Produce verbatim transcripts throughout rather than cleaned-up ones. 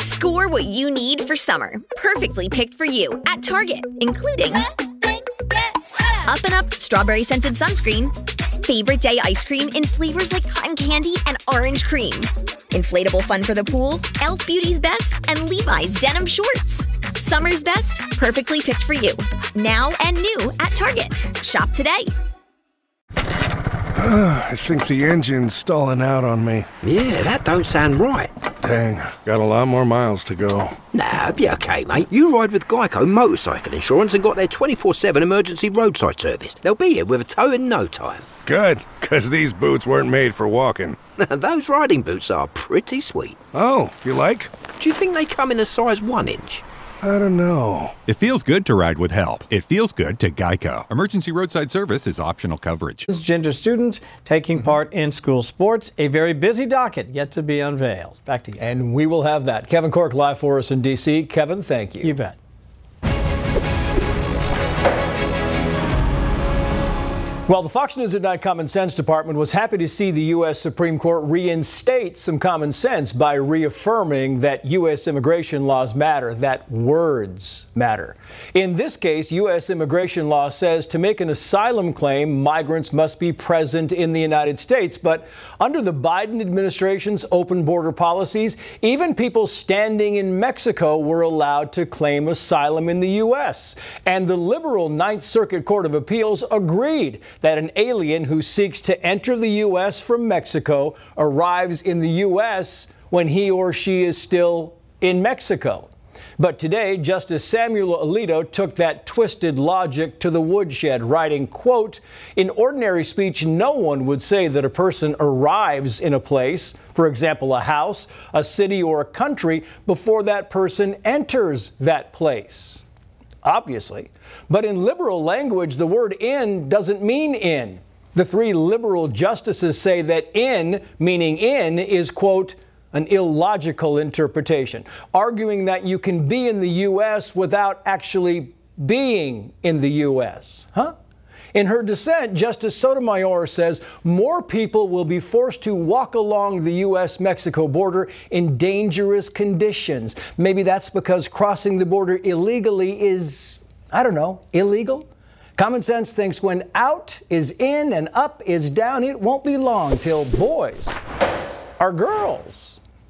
Score what you need for summer, perfectly picked for you at Target, including Up and Up Strawberry Scented Sunscreen, Favorite Day Ice Cream in flavors like cotton candy and orange cream, inflatable fun for the pool, e l f Beauty's Best, and Levi's Denim Shorts. Summer's best, perfectly picked for you. Now and new at Target. Shop today. I think the engine's stalling out on me. Yeah, that don't sound right. Dang, got a lot more miles to go. Nah, it'll be okay, mate. You ride with Geico Motorcycle Insurance and got their twenty-four seven emergency roadside service. They'll be here with a tow in no time. Good, because these boots weren't made for walking. Those riding boots are pretty sweet. Oh, you like? Do you think they come in a size one inch? I don't know. It feels good to ride with help. It feels good to Geico. Emergency roadside service is optional coverage. Transgender students taking part in school sports. A very busy docket yet to be unveiled. Back to you. And we will have that. Kevin Cork live for us in D C. Kevin, thank you. You bet. Well, the Fox News at Night Common Sense Department was happy to see the U S Supreme Court reinstate some common sense by reaffirming that U S immigration laws matter, that words matter. In this case, U S immigration law says to make an asylum claim, migrants must be present in the United States. But under the Biden administration's open border policies, even people standing in Mexico were allowed to claim asylum in the U S. And the liberal Ninth Circuit Court of Appeals agreed that an alien who seeks to enter the U S from Mexico arrives in the U S when he or she is still in Mexico. But today, Justice Samuel Alito took that twisted logic to the woodshed, writing, quote, in ordinary speech, no one would say that a person arrives in a place, for example, a house, a city, or a country, before that person enters that place. Obviously. But in liberal language, the word in doesn't mean in. The three liberal justices say that in, meaning in, is, quote, an illogical interpretation, arguing that you can be in the U S without actually being in the U S. Huh? In her dissent, Justice Sotomayor says more people will be forced to walk along the U S Mexico border in dangerous conditions. Maybe that's because crossing the border illegally is, I don't know, illegal? Common sense thinks when out is in and up is down, it won't be long till boys are girls.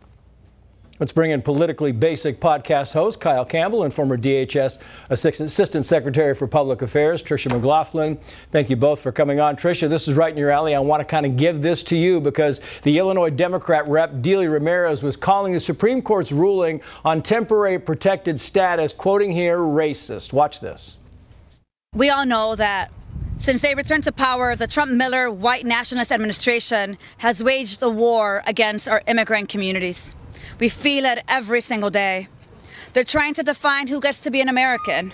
Let's bring in Politically Basic podcast host Kyle Campbell and former D H S Assistant Secretary for Public Affairs, Tricia McLaughlin. Thank you both for coming on. Tricia, this is right in your alley. I want to kind of give this to you because the Illinois Democrat rep, Delia Ramirez, was calling the Supreme Court's ruling on temporary protected status, quoting here, racist. Watch this. We all know that since they returned to power, the Trump-Miller white nationalist administration has waged a war against our immigrant communities. We feel it every single day. They're trying to define who gets to be an American.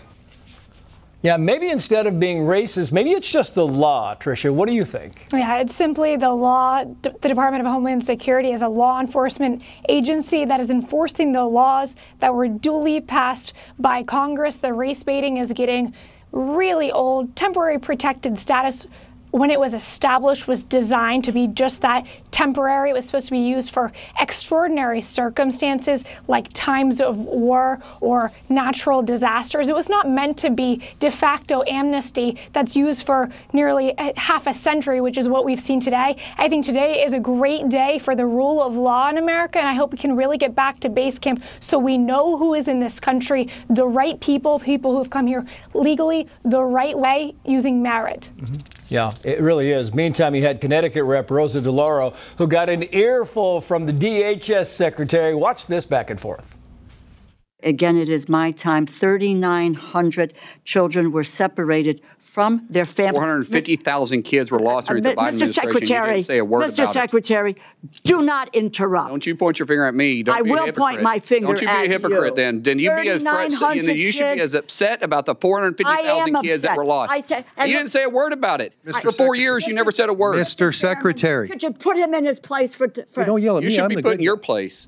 Yeah, maybe instead of being racist, maybe it's just the law. Tricia, what do you think? Yeah, it's simply the law. The Department of Homeland Security is a law enforcement agency that is enforcing the laws that were duly passed by Congress. The race baiting is getting really old. Temporary protected status, when it was established, was designed to be just that, temporary. It was supposed to be used for extraordinary circumstances like times of war or natural disasters. It was not meant to be de facto amnesty that's used for nearly half a century, which is what we've seen today. I think today is a great day for the rule of law in America, and I hope we can really get back to base camp so we know who is in this country, the right people, people who have come here legally, the right way, using merit. Mm-hmm. Yeah, it really is. Meantime, you had Connecticut Rep Rosa DeLauro, who got an earful from the D H S secretary. Watch this back and forth. Again, it is my time. thirty-nine hundred children were separated from their families. four hundred fifty thousand kids were lost during the Biden Mister administration. Secretary, You didn't say a word Mister about Secretary, it. do not interrupt. Don't you point your finger at me. Don't I be a will hypocrite. point my finger Don't you be at a hypocrite you. then. Then you be as fret, you, you should be as upset about the four hundred fifty thousand kids that were lost. I te- and you didn't say a word about it. Mister For four years, you never said a word. Mister Secretary. Could you put him in his place for... for don't yell at you me. should I'm be the put in good your guy. place.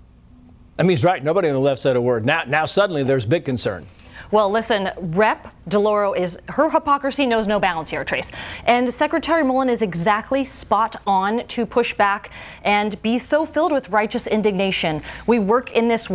I mean, he's right. Nobody on the left said a word. Now, now suddenly there's big concern. Well, listen, Rep DeLauro is, her hypocrisy knows no bounds here, Trace. And Secretary Mullen is exactly spot on to push back and be so filled with righteous indignation. We work in this